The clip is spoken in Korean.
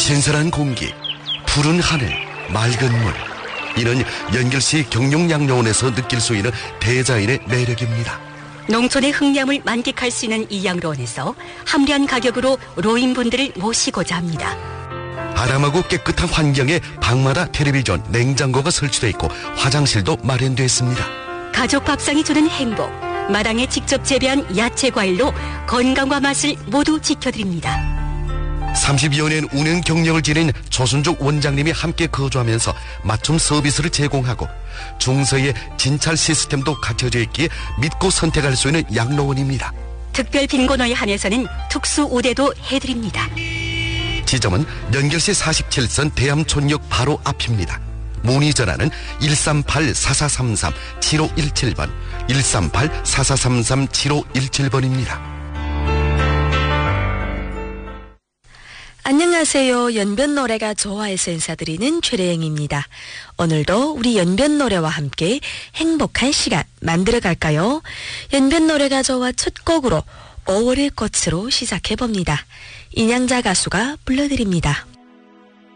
신선한 공기, 푸른 하늘, 맑은 물. 이는 연결시 경룡양로원에서 느낄 수 있는 대자연의 매력입니다. 농촌의 흑량을 만끽할 수 있는 이 양로원에서 합리한 가격으로 노인분들을 모시고자 합니다. 아담하고 깨끗한 환경에 방마다 텔레비전, 냉장고가 설치되어 있고 화장실도 마련되어 있습니다. 가족 밥상이 주는 행복, 마당에 직접 재배한 야채 과일로 건강과 맛을 모두 지켜드립니다. 32여 년 운영 경력을 지닌 조순족 원장님이 함께 거주하면서 맞춤 서비스를 제공하고 중서의 진찰 시스템도 갖춰져 있기에 믿고 선택할 수 있는 양로원입니다. 특별 빈곤호에 한해서는 특수 우대도 해드립니다. 지점은 연결시 47선 대암촌역 바로 앞입니다. 문의 전화는 138-4433-7517번, 138-4433-7517번입니다. 안녕하세요. 연변노래가 좋아해서 인사드리는 최래영입니다. 오늘도 우리 연변노래와 함께 행복한 시간 만들어갈까요? 연변노래가 좋아 첫 곡으로 5월의 꽃으로 시작해봅니다. 인양자 가수가 불러드립니다.